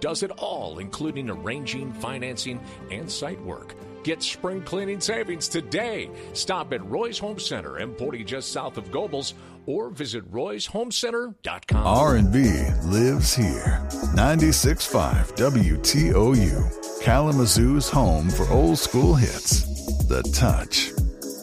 does it all, including arranging, financing, and site work. Get spring cleaning savings today. Stop at Roy's Home Center, M40 just south of Gobles, or visit royshomecenter.com. R&B lives here. 96.5 WTOU, Kalamazoo's home for old school hits. The Touch.